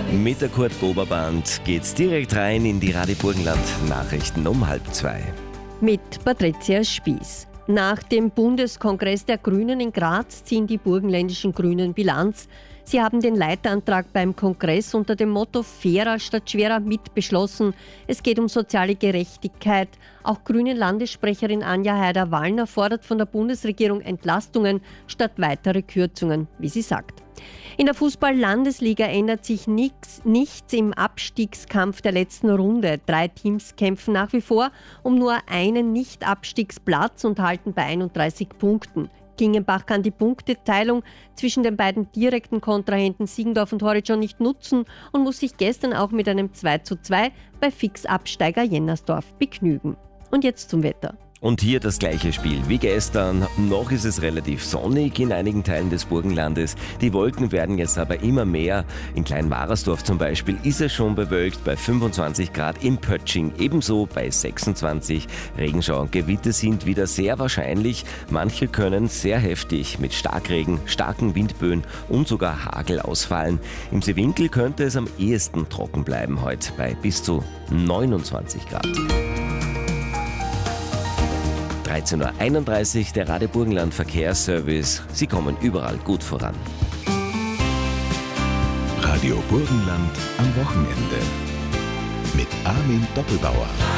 Mit der Kurt Gober Band geht's direkt rein in die Radio Burgenland Nachrichten um 1:30. Mit Patricia Spieß. Nach dem Bundeskongress der Grünen in Graz ziehen die burgenländischen Grünen Bilanz. Sie haben den Leitantrag beim Kongress unter dem Motto Fairer statt schwerer mit beschlossen. Es geht um soziale Gerechtigkeit. Auch Grünen-Landessprecherin Anja Haider-Wallner fordert von der Bundesregierung Entlastungen statt weitere Kürzungen, wie sie sagt. In der Fußball-Landesliga ändert sich nichts im Abstiegskampf der letzten Runde. 3 Teams kämpfen nach wie vor um nur einen Nicht-Abstiegsplatz und halten bei 31 Punkten. Gingenbach kann die Punkteteilung zwischen den beiden direkten Kontrahenten Siegendorf und Horridjon nicht nutzen und muss sich gestern auch mit einem 2:2 bei Fixabsteiger Jennersdorf begnügen. Und jetzt zum Wetter. Und hier das gleiche Spiel wie gestern. Noch ist es relativ sonnig in einigen Teilen des Burgenlandes. Die Wolken werden jetzt aber immer mehr. In Kleinwarersdorf zum Beispiel ist es schon bewölkt bei 25 Grad, in Pötsching ebenso bei 26. Regenschauer und Gewitter sind wieder sehr wahrscheinlich. Manche können sehr heftig mit Starkregen, starken Windböen und sogar Hagel ausfallen. Im Seewinkel könnte es am ehesten trocken bleiben heute bei bis zu 29 Grad. 13:31 Uhr, der Radio Burgenland Verkehrsservice. Sie kommen überall gut voran. Radio Burgenland am Wochenende mit Armin Doppelbauer.